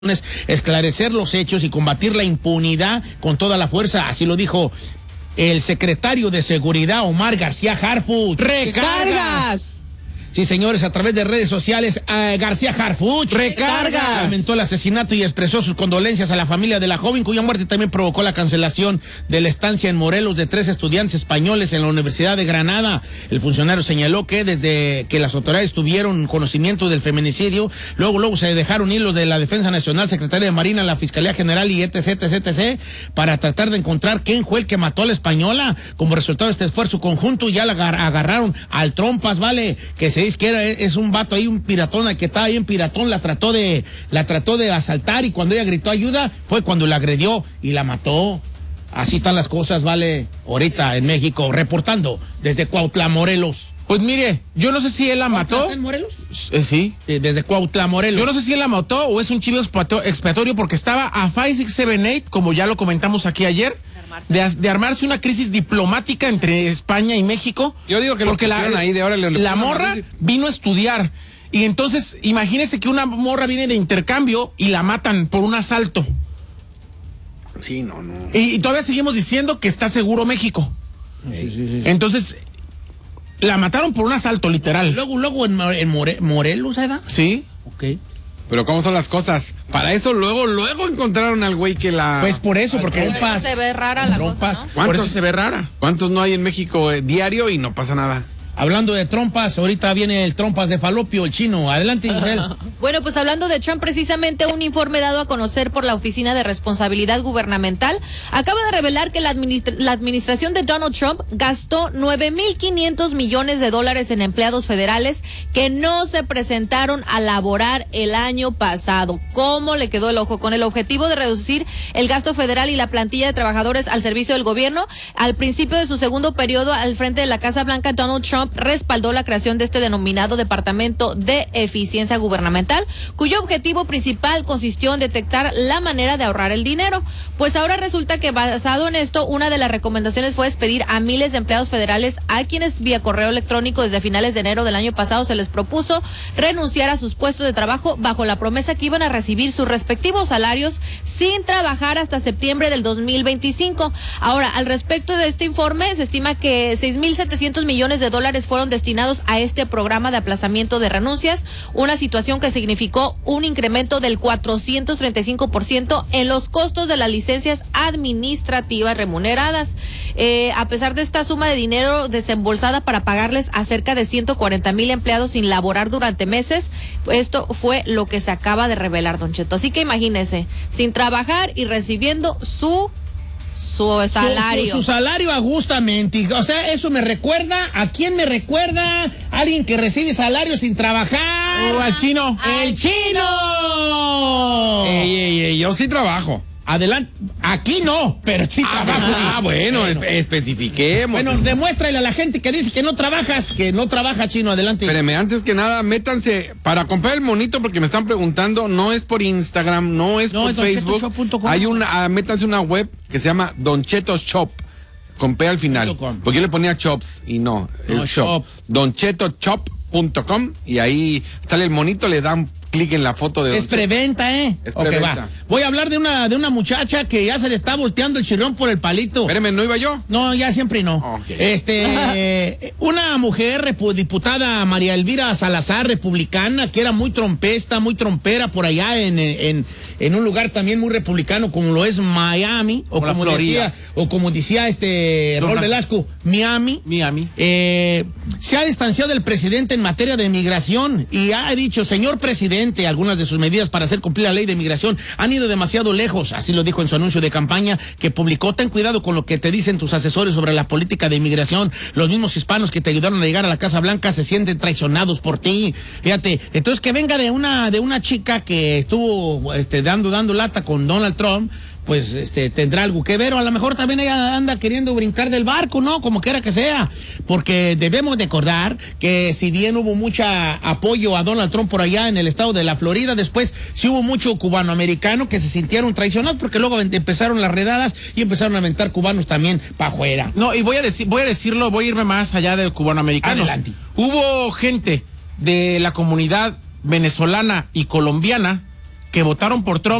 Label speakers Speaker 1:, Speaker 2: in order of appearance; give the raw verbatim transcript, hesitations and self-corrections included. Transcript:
Speaker 1: esclarecer los hechos y combatir la impunidad con toda la fuerza, así lo dijo el secretario de Seguridad, Omar García Harfuch.
Speaker 2: ¡Recargas!
Speaker 1: Sí, señores, a través de redes sociales, uh, García Harfuch
Speaker 2: ¡Recargas!
Speaker 1: lamentó el asesinato y expresó sus condolencias a la familia de la joven, cuya muerte también provocó la cancelación de la estancia en Morelos de tres estudiantes españoles en la Universidad de Granada. El funcionario señaló que desde que las autoridades tuvieron conocimiento del feminicidio, luego luego se dejaron hilos de la Defensa Nacional, Secretaría de Marina, la Fiscalía General y etc, etc, etc, para tratar de encontrar quién fue el que mató a la española. Como resultado de este esfuerzo conjunto, ya la agarraron al Trompas, ¿vale? Que se dice que era, es un vato ahí, un piratón, que estaba ahí en piratón, la trató de, la trató de asaltar, y cuando ella gritó ayuda, fue cuando la agredió y la mató. Así están las cosas, ¿vale? Ahorita en México, reportando desde Cuautla, Morelos.
Speaker 2: Pues mire, yo no sé si él la mató.
Speaker 1: ¿Está en Morelos?
Speaker 2: Eh, sí.
Speaker 1: sí. Desde Cuautla, Morelos.
Speaker 2: Yo no sé si él la mató o es un chivo expiatorio, porque estaba a cinco seis siete ocho, como ya lo comentamos aquí ayer, de, de armarse una crisis diplomática entre España y México.
Speaker 3: Yo digo que
Speaker 2: porque
Speaker 3: lo
Speaker 2: la,
Speaker 3: ahí de ahora le, le
Speaker 2: la morra vino a estudiar. Y entonces, imagínese que una morra viene de intercambio y la matan por un asalto.
Speaker 3: Sí, no, no.
Speaker 2: Y, y todavía seguimos diciendo que está seguro México.
Speaker 1: Sí, sí, sí, sí.
Speaker 2: Entonces, la mataron por un asalto, literal.
Speaker 1: Luego, luego en, en More, Morelos, ¿verdad?
Speaker 2: Sí.
Speaker 1: Ok.
Speaker 3: Pero ¿cómo son las cosas? Para eso luego, luego encontraron al güey que la...
Speaker 2: Pues por eso, porque
Speaker 4: es
Speaker 2: trompas.
Speaker 4: se ve rara la
Speaker 1: trompas.
Speaker 4: cosa, ¿no?
Speaker 2: Por eso se ve rara.
Speaker 3: ¿Cuántos no hay en México eh, diario y no pasa nada?
Speaker 1: Hablando de trompas, ahorita viene el trompas de falopio, el chino. Adelante, Giselle.
Speaker 4: Bueno, pues hablando de Trump, precisamente un informe dado a conocer por la Oficina de Responsabilidad Gubernamental acaba de revelar que la, administra la administración de Donald Trump gastó nueve mil quinientos millones de dólares en empleados federales que no se presentaron a laborar el año pasado. ¿Cómo le quedó el ojo? Con el objetivo de reducir el gasto federal y la plantilla de trabajadores al servicio del gobierno, al principio de su segundo periodo al frente de la Casa Blanca, Donald Trump respaldó la creación de este denominado Departamento de Eficiencia Gubernamental, cuyo objetivo principal consistió en detectar la manera de ahorrar el dinero. Pues ahora resulta que, basado en esto, una de las recomendaciones fue despedir a miles de empleados federales a quienes vía correo electrónico desde finales de enero del año pasado se les propuso renunciar a sus puestos de trabajo bajo la promesa que iban a recibir sus respectivos salarios sin trabajar hasta septiembre del dos mil veinticinco. Ahora, al respecto de este informe, se estima que seis mil setecientos millones de dólares fueron destinados a este programa de aplazamiento de renuncias, una situación que significó un incremento del cuatrocientos treinta y cinco por ciento en los costos de las licencias administrativas remuneradas. Eh, a pesar de esta suma de dinero desembolsada para pagarles a cerca de ciento cuarenta mil empleados sin laborar durante meses, esto fue lo que se acaba de revelar, Don Cheto. Así que imagínese, sin trabajar y recibiendo su Su salario.
Speaker 1: Su, su, su salario agustamente. O sea, eso me recuerda. ¿A quién me recuerda? Alguien que recibe salario sin trabajar.
Speaker 2: O al chino.
Speaker 1: ¡El chino!
Speaker 3: Ey, ey, ey, yo sí trabajo.
Speaker 1: Adelante. Aquí no, pero sí
Speaker 3: Ah,
Speaker 1: trabajo.
Speaker 3: ah, bueno,
Speaker 1: bueno.
Speaker 3: espe especifiquemos.
Speaker 1: Bueno, demuéstrale a la gente que dice que no trabajas, que no trabaja, chino. Adelante.
Speaker 3: Espéreme, antes que nada, métanse para comprar el monito, porque me están preguntando, no es por Instagram, no es
Speaker 1: No,
Speaker 3: por
Speaker 1: es
Speaker 3: Facebook.
Speaker 1: don cheto shop punto com.
Speaker 3: Hay una, ah, métanse una web que se llama Don Cheto Shop, con P al final. Porque yo le ponía Chops y no,
Speaker 1: No,
Speaker 3: es Shop.
Speaker 1: shop.
Speaker 3: Don Cheto Shop punto com, y ahí sale el monito, le dan clic en la foto de
Speaker 1: Es
Speaker 3: Don Cheto.
Speaker 1: preventa, ¿eh?
Speaker 3: Es
Speaker 1: Ok,
Speaker 3: preventa.
Speaker 1: va. Voy a hablar de una, de una muchacha que ya se le está volteando el chirrón por el palito.
Speaker 3: Espéreme, ¿no iba yo?
Speaker 1: No, ya siempre no.
Speaker 3: Okay.
Speaker 1: Este, eh, una mujer, diputada María Elvira Salazar, republicana, que era muy trompesta, muy trompera por allá en, en, en un lugar también muy republicano como lo es Miami, o
Speaker 2: Como
Speaker 1: como
Speaker 2: la Florida.
Speaker 1: decía, o como decía este
Speaker 2: Don
Speaker 1: Rol
Speaker 2: Las-
Speaker 1: Velasco, Miami.
Speaker 2: Miami.
Speaker 1: Eh, se ha distanciado del presidente en materia de migración y ha dicho, señor presidente, algunas de sus medidas para hacer cumplir la ley de migración han ido demasiado lejos, así lo dijo en su anuncio de campaña que publicó. Ten cuidado con lo que te dicen tus asesores sobre la política de inmigración. Los mismos hispanos que te ayudaron a llegar a la Casa Blanca se sienten traicionados por ti. Fíjate, entonces que venga de una de una chica que estuvo este, dando dando lata con Donald Trump, pues este tendrá algo que ver, o a lo mejor también ella anda queriendo brincar del barco, ¿no? Como quiera que sea, porque debemos de acordar que si bien hubo mucho apoyo a Donald Trump por allá en el estado de la Florida, después sí hubo mucho cubanoamericano que se sintieron traicionados porque luego empezaron las redadas y empezaron a aventar cubanos también para afuera.
Speaker 2: No, y voy a decir, voy a decirlo, voy a irme más allá del cubanoamericano.
Speaker 1: Adelante.
Speaker 2: Hubo gente de la comunidad venezolana y colombiana que votaron por Trump